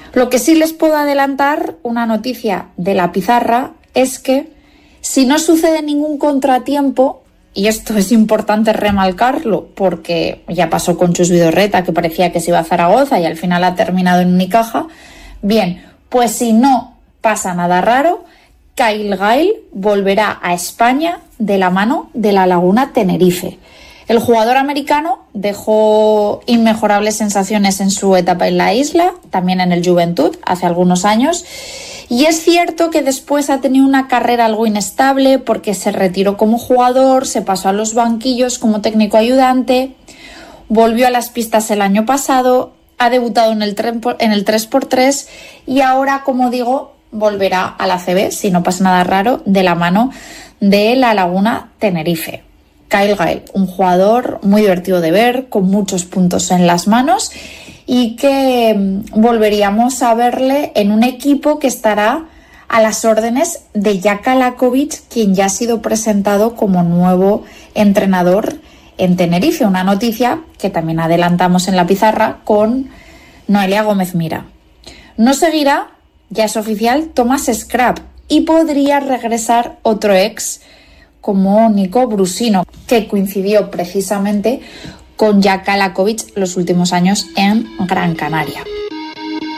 Lo que sí les puedo adelantar, una noticia de la pizarra, es que si no sucede ningún contratiempo, y esto es importante remarcarlo porque ya pasó con Chus Vidorreta, que parecía que se iba a Zaragoza y al final ha terminado en Unicaja, bien, pues si no pasa nada raro, Kyle Gael volverá a España de la mano de la Laguna Tenerife. El jugador americano dejó inmejorables sensaciones en su etapa en la isla, también en el Juventud, hace algunos años. Y es cierto que después ha tenido una carrera algo inestable porque se retiró como jugador, se pasó a los banquillos como técnico ayudante, volvió a las pistas el año pasado, ha debutado en el 3x3 y ahora, como digo, volverá a la ACB, si no pasa nada raro, de la mano de la Laguna Tenerife. Kyle Gael, un jugador muy divertido de ver, con muchos puntos en las manos y que volveríamos a verle en un equipo que estará a las órdenes de Jaka Lakovic, quien ya ha sido presentado como nuevo entrenador en Tenerife. Una noticia que también adelantamos en la pizarra con Noelia Gómez Mira. No seguirá, ya es oficial, Thomas Scrap y podría regresar otro ex como Nico Brusino, que coincidió precisamente con Jaka Lakovic los últimos años en Gran Canaria.